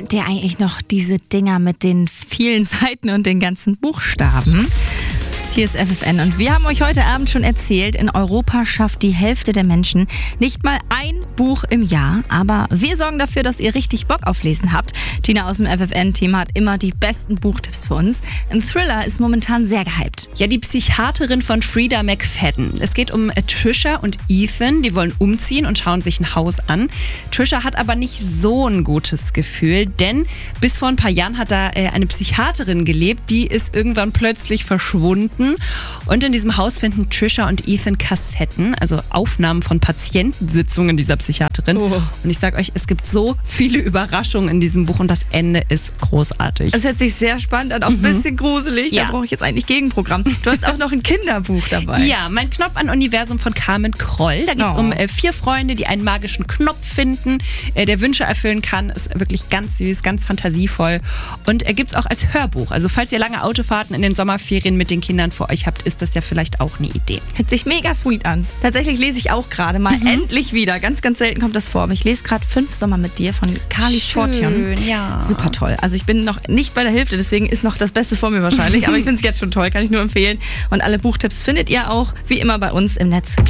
Kennt ihr eigentlich noch diese Dinger mit den vielen Seiten und den ganzen Buchstaben? Hier ist FFN und wir haben euch heute Abend schon erzählt, in Europa schafft die Hälfte der Menschen nicht mal ein Buch im Jahr. Aber wir sorgen dafür, dass ihr richtig Bock auf Lesen habt. Tina aus dem FFN-Team hat immer die besten Buchtipps für uns. Ein Thriller ist momentan sehr gehypt. Ja, die Psychiaterin von Frida McFadden. Es geht um Trisha und Ethan, die wollen umziehen und schauen sich ein Haus an. Trisha hat aber nicht so ein gutes Gefühl, denn bis vor ein paar Jahren hat da eine Psychiaterin gelebt, die ist irgendwann plötzlich verschwunden. Und in diesem Haus finden Trisha und Ethan Kassetten, also Aufnahmen von Patientensitzungen dieser Psychiaterin. Oh. Und ich sag euch, es gibt so viele Überraschungen in diesem Buch und das Ende ist großartig. Es hört sich sehr spannend an, auch ein bisschen gruselig. Ja. Da brauche ich jetzt eigentlich Gegenprogramm. Du hast auch noch ein Kinderbuch dabei. Ja, mein Knopf an Universum von Carmen Kroll. Da geht es um 4 Freunde, die einen magischen Knopf finden, der Wünsche erfüllen kann. Ist wirklich ganz süß, ganz fantasievoll. Und gibt es auch als Hörbuch. Also falls ihr lange Autofahrten in den Sommerferien mit den Kindern vor euch habt, ist das ja vielleicht auch eine Idee. Hört sich mega sweet an. Tatsächlich lese ich auch gerade mal endlich wieder. Ganz, ganz selten kommt das vor. Aber ich lese gerade 5 Sommer mit dir von Carly Fortune. Ja. Super toll. Also ich bin noch nicht bei der Hälfte, deswegen ist noch das Beste vor mir wahrscheinlich. Aber ich finde es jetzt schon toll, kann ich nur empfehlen. Und alle Buchtipps findet ihr auch wie immer bei uns im Netz.